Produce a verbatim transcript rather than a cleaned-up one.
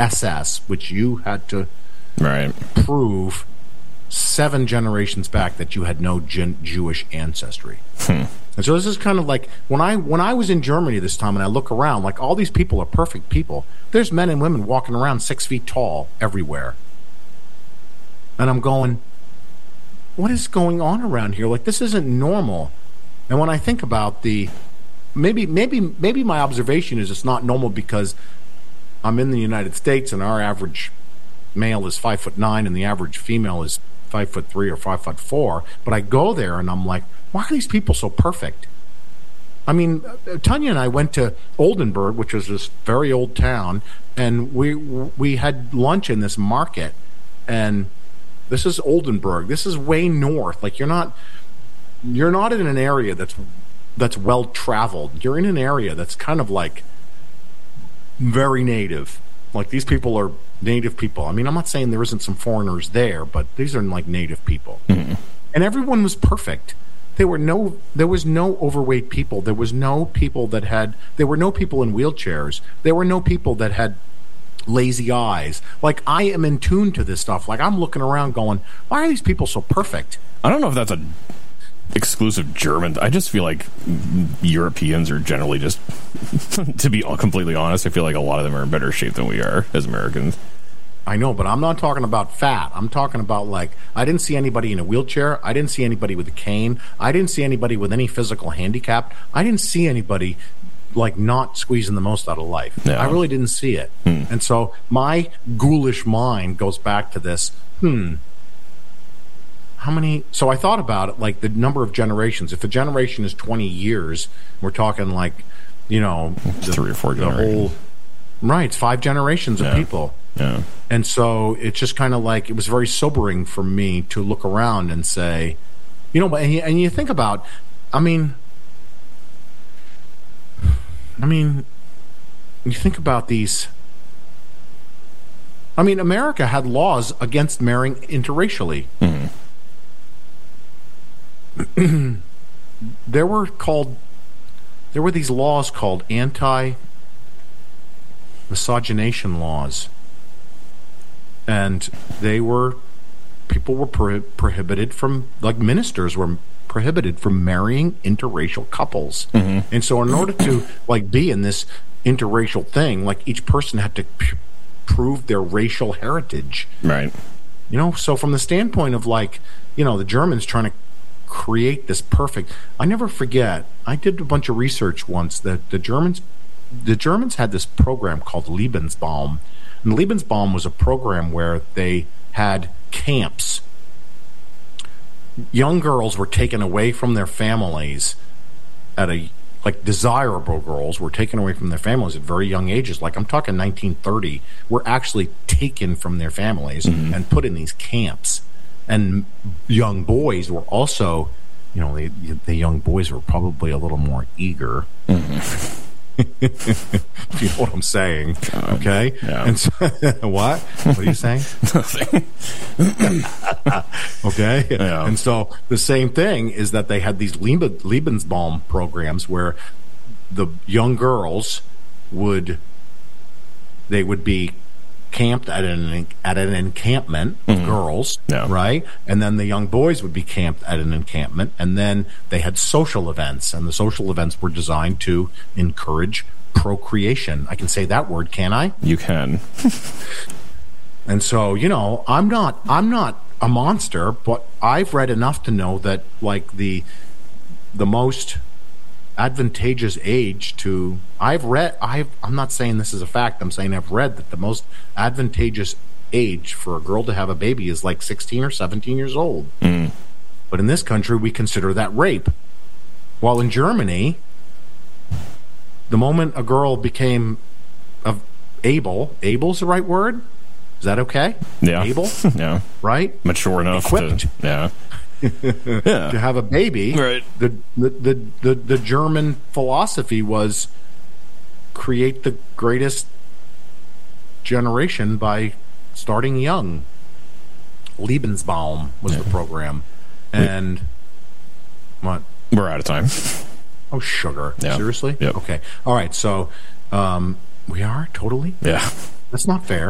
S S, which you had to right. prove seven generations back that you had no gen- Jewish ancestry. Hmm. And so this is kind of like when I when I was in Germany this time and I look around, like all these people are perfect people. There's men and women walking around six feet tall everywhere. And I'm going, what is going on around here? Like, this isn't normal. And when I think about the, maybe maybe maybe my observation is it's not normal because I'm in the United States and our average male is five foot nine and the average female is five foot three or five foot four. But I go there and I'm like, why are these people so perfect? I mean, Tanya and I went to Oldenburg, which was this very old town, and we we had lunch in this market. And this is Oldenburg. This is way north. Like, you're not you're not in an area that's that's well traveled. You're in an area that's kind of like very native. Like, these people are native people. I mean, I'm not saying there isn't some foreigners there, but these are like native people. Mm-hmm. And everyone was perfect. There were no there was no overweight people. There was no people that had there were no people in wheelchairs. There were no people that had lazy eyes. Like, I am in tune to this stuff. Like, I'm looking around going, why are these people so perfect? I don't know if that's a exclusive German. I just feel like Europeans are generally just, to be completely honest, I feel like a lot of them are in better shape than we are as Americans. I know, but I'm not talking about fat. I'm talking about, like, I didn't see anybody in a wheelchair. I didn't see anybody with a cane. I didn't see anybody with any physical handicap. I didn't see anybody, like, not squeezing the most out of life. Yeah. I really didn't see it. Hmm. And so my ghoulish mind goes back to this, hmm, how many... So I thought about it, like, the number of generations. If a generation is twenty years, we're talking, like, you know... The, three or four the generations. Whole, right, it's five generations yeah. of people. Yeah. And so it's just kind of like, it was very sobering for me to look around and say, you know, and you, and you think about, I mean, I mean, you think about these, I mean, America had laws against marrying interracially. Mm-hmm. There were called, there were these laws called anti-miscegenation laws. And they were, people were pro- prohibited from, like, ministers were prohibited from marrying interracial couples. Mm-hmm. And so in order to, like, be in this interracial thing, like, each person had to p- prove their racial heritage. Right. You know, so from the standpoint of, like, you know, the Germans trying to create this perfect, I never forget, I did a bunch of research once that the Germans, the Germans had this program called Lebensbaum. And Lebensbaum was a program where they had camps. Young girls were taken away from their families at a, like, desirable girls were taken away from their families at very young ages. Like, I'm talking nineteen thirty, were actually taken from their families mm-hmm. and put in these camps. And young boys were also, you know, the, the young boys were probably a little more eager. Mm-hmm. You know what I'm saying? God. Okay. Yeah. And so, what? What are you saying? Nothing. Okay. Yeah. And so the same thing is that they had these Lebensbaum programs where the young girls would they would be camped at an at an encampment of mm-hmm. girls, yeah. right? And then the young boys would be camped at an encampment, and then they had social events, and the social events were designed to encourage procreation. I can say that word, can I? You can. And so, you know, I'm not I'm not a monster, but I've read enough to know that, like, the the most advantageous age to I've read I've I'm not saying this is a fact, I'm saying I've read that the most advantageous age for a girl to have a baby is like sixteen or seventeen years old. Mm. But in this country we consider that rape. While in Germany, the moment a girl became of able, able's the right word? Is that okay? Yeah. Able? Yeah. Right? Mature enough Equipped. to yeah. Yeah. To have a baby, right. the, the, the, the, the German philosophy was create the greatest generation by starting young. Lebensbaum was yeah. the program. And we, what? We're out of time. Oh, sugar. Yeah. Seriously? Yep. Okay. All right. So um, we are totally? Yeah. That's not fair.